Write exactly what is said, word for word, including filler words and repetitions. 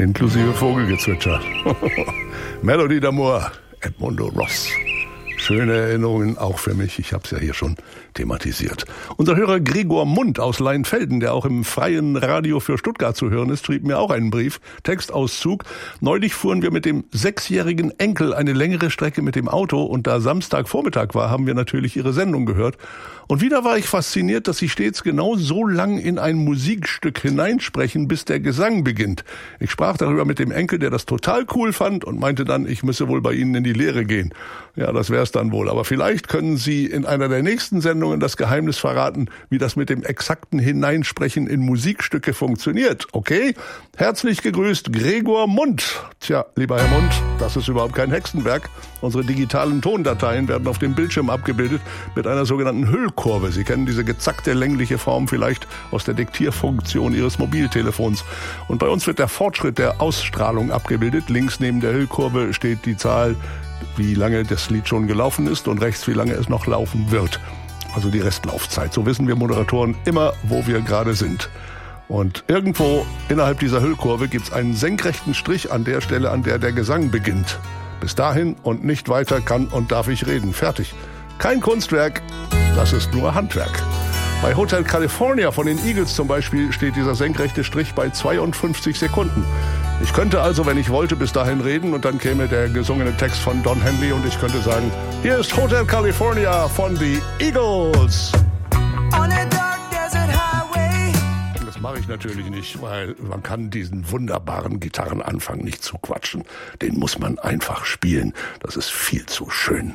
Inklusive Vogelgezwitscher. Melodie d'Amour, Edmundo Ross. Schöne Erinnerungen auch für mich. Ich habe es ja hier schon thematisiert. Unser Hörer Gregor Mund aus Leinfelden, der auch im freien Radio für Stuttgart zu hören ist, schrieb mir auch einen Brief, Textauszug. Neulich fuhren wir mit dem sechsjährigen Enkel eine längere Strecke mit dem Auto und da Samstagvormittag war, haben wir natürlich ihre Sendung gehört. Und wieder war ich fasziniert, dass sie stets genau so lang in ein Musikstück hineinsprechen, bis der Gesang beginnt. Ich sprach darüber mit dem Enkel, der das total cool fand und meinte dann, ich müsse wohl bei Ihnen in die Lehre gehen. Ja, das wär's dann wohl. Aber vielleicht können Sie in einer der nächsten Sendungen das Geheimnis verraten, wie das mit dem exakten Hineinsprechen in Musikstücke funktioniert. Okay? Herzlich gegrüßt, Gregor Mund. Tja, lieber Herr Mund, das ist überhaupt kein Hexenwerk. Unsere digitalen Tondateien werden auf dem Bildschirm abgebildet mit einer sogenannten Hüllkurve. Sie kennen diese gezackte längliche Form vielleicht aus der Diktierfunktion Ihres Mobiltelefons. Und bei uns wird der Fortschritt der Ausstrahlung abgebildet. Links neben der Hüllkurve steht die Zahl, wie lange das Lied schon gelaufen ist und rechts, wie lange es noch laufen wird. Also die Restlaufzeit. So wissen wir Moderatoren immer, wo wir gerade sind. Und irgendwo innerhalb dieser Hüllkurve gibt es einen senkrechten Strich an der Stelle, an der der Gesang beginnt. Bis dahin und nicht weiter kann und darf ich reden. Fertig. Kein Kunstwerk, das ist nur Handwerk. Bei Hotel California von den Eagles zum Beispiel steht dieser senkrechte Strich bei zweiundfünfzig Sekunden. Ich könnte also, wenn ich wollte, bis dahin reden und dann käme der gesungene Text von Don Henley und ich könnte sagen, hier ist Hotel California von The Eagles. On a dark desert highway. Das mache ich natürlich nicht, weil man kann diesen wunderbaren Gitarrenanfang nicht zuquatschen. Den muss man einfach spielen. Das ist viel zu schön.